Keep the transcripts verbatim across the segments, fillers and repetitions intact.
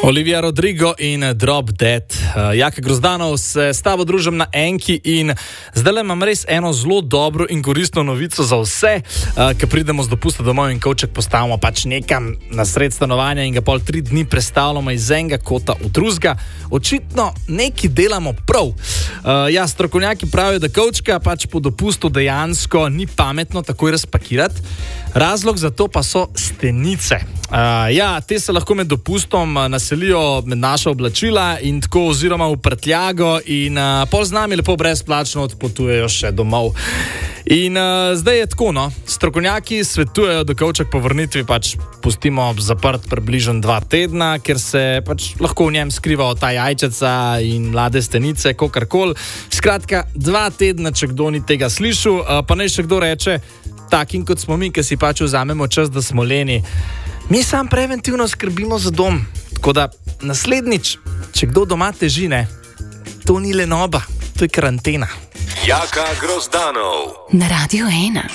Olivia Rodrigo in Drop Dead. Uh, Jaka Grozdanov se s tabo družim na Enki in zdaj imam res eno zelo dobro in koristno novico za vse, uh, ki pridemo z dopusta domov in kovček postavimo pač nekam na sred stanovanja in ga pol tri dni prestavljamo iz enega kota v drugega. Očitno nekaj delamo prav. Uh, ja, strokovnjaki pravijo, da kovčka pač po dopustu dejansko ni pametno takoj razpakirati. Razlog za to pa so stenice. Uh, ja, te se lahko med dopustom naselijo med naša oblačila in tako oziroma v prtljago in uh, pol z nami lepo brezplačno odpotujejo še domov. In uh, zdaj je tako, no. Strokovnjaki svetujejo, da kovček po vrnitvi pač pustimo zaprt približno dva tedna, ker se pač lahko v njem skriva ta jajčeca in mlade stenice, kakorkoli. Skratka, dva tedna, če kdo ni tega slišal, uh, pa naj še kdo reče, takim kot smo mi, ki si pač vzamemo čas, da smo leni. Mi sam preventivno skrbimo za dom. Tako da naslednjič, če kdo doma teži, ne, to ni lenoba, to je karantena. Jaka Grozdanov na Radiu ena.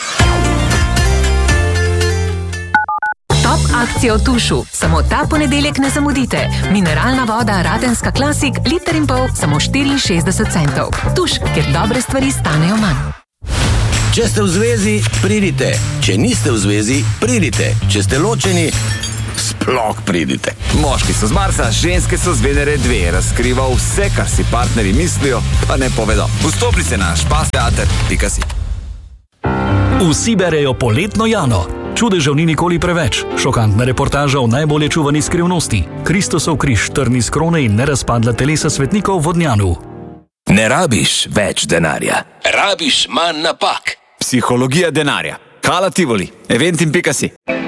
Top akcija v Tušu. Samo ta ponedeljek ne zamudite. Mineralna voda Radenska Klasik, liter in pol, samo štiriinšestdeset centov. Tuš, kjer dobre stvari stanejo manj. Če ste v zvezi, pridite. Če niste v zvezi, pridite. Če ste ločeni, sploh pridite. Moški so z Marsa, ženske so z Venere dve. Razkriva vse, kar si partnerji mislijo, pa ne povedo. Vstopnice na špasteater pika si. Vsi berejo Poletno Jano. Čudežev ni nikoli preveč. Šokantna reportaža o najbolje čuvani skrivnosti. Kristusov križ, trn iz krone in nerazpadla telesa svetnikov v Vodnjanu. Ne rabiš več denarja, rabiš manj napak. Psihologija denarja. Kala Tivoli, eventim pika si.